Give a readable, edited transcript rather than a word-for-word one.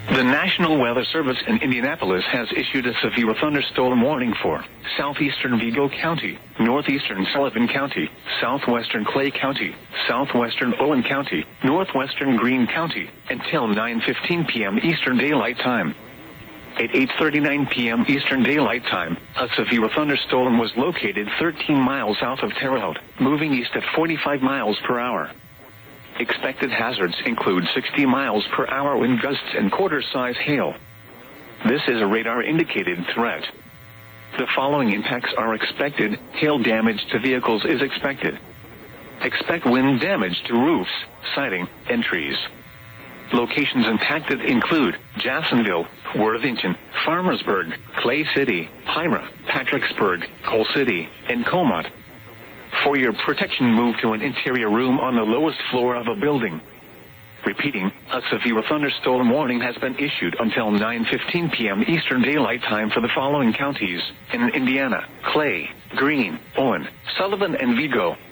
The National Weather Service in Indianapolis has issued a severe thunderstorm warning for southeastern Vigo County, northeastern Sullivan County, southwestern Clay County, southwestern Owen County, northwestern Greene County, until 9:15 p.m. Eastern Daylight Time. At 8:39 p.m. Eastern Daylight Time, a severe thunderstorm was located 13 miles south of Terre Haute, moving east at 45 miles per hour. Expected hazards include 60 miles per hour wind gusts and quarter-size hail. This is a radar-indicated threat. The following impacts are expected. Hail damage to vehicles is expected. Expect wind damage to roofs, siding, and trees. Locations impacted include Jacksonville, Worthington, Farmersburg, Clay City, Pyra, Patricksburg, Coal City, and Comont. For your protection, move to an interior room on the lowest floor of a building. Repeating, a severe thunderstorm warning has been issued until 9:15 p.m. Eastern Daylight Time for the following counties in Indiana: Clay, Greene, Owen, Sullivan, and Vigo.